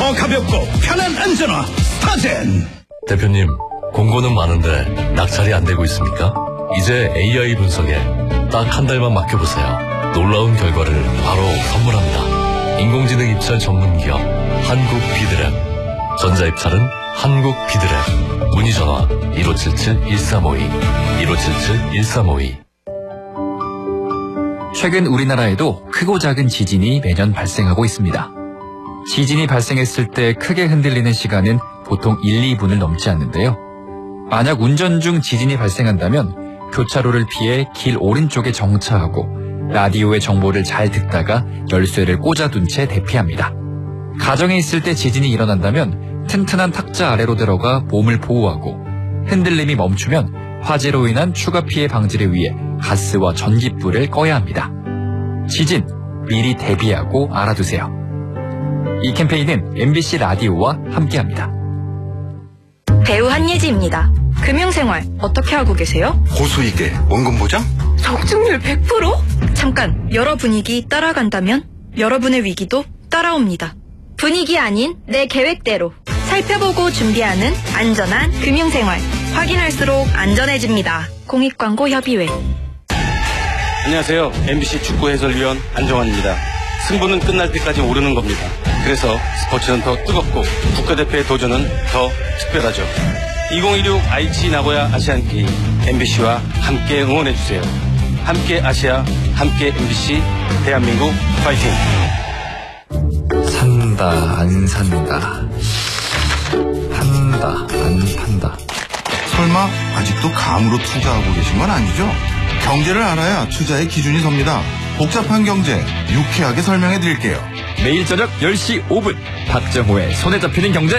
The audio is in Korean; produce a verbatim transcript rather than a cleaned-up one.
더 가볍고 편한 안전화 스타젠. 대표님, 공고는 많은데 낙찰이 안 되고 있습니까? 이제 에이아이 분석에 딱 한 달만 맡겨보세요. 놀라운 결과를 바로 선물합니다. 인공지능 입찰 전문 기업 한국 비드랩. 전자입찰은 한국 비드랩. 문의 전화 일오칠칠 일삼오이 일오칠칠 일삼오이. 최근 우리나라에도 크고 작은 지진이 매년 발생하고 있습니다. 지진이 발생했을 때 크게 흔들리는 시간은 보통 일, 이 분을 넘지 않는데요. 만약 운전 중 지진이 발생한다면 교차로를 피해 길 오른쪽에 정차하고 라디오의 정보를 잘 듣다가 열쇠를 꽂아둔 채 대피합니다. 가정에 있을 때 지진이 일어난다면 튼튼한 탁자 아래로 들어가 몸을 보호하고 흔들림이 멈추면 화재로 인한 추가 피해 방지를 위해 가스와 전기불을 꺼야 합니다. 지진, 미리 대비하고 알아두세요. 이 캠페인은 엠비씨 라디오와 함께합니다. 배우 한예지입니다. 금융생활 어떻게 하고 계세요? 고수익에 원금 보장? 적중률 백 퍼센트? 잠깐, 여러 분위기 따라간다면 여러분의 위기도 따라옵니다. 분위기 아닌 내 계획대로 살펴보고 준비하는 안전한 금융생활. 확인할수록 안전해집니다. 공익광고협의회. 안녕하세요. 엠비씨 축구 해설위원 안정환입니다. 승부는 끝날 때까지 오르는 겁니다. 그래서 스포츠는 더 뜨겁고 국가대표의 도전은 더 특별하죠. 이천십육 아이치 나고야 아시안게임 엠비씨와 함께 응원해주세요. 함께 아시아, 함께 엠비씨, 대한민국 파이팅! 산다, 안 산다. 판다, 안 판다. 설마 아직도 감으로 투자하고 계신 건 아니죠? 경제를 알아야 투자의 기준이 섭니다. 복잡한 경제 유쾌하게 설명해 드릴게요. 매일 저녁 열 시 오 분 박정호의 손에 잡히는 경제.